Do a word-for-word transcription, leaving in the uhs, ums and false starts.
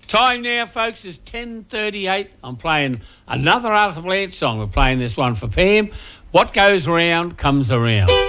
Time now, folks, is ten thirty-eight. I'm playing another Arthur Blanche song. We're playing this one for Pam. What goes around comes around.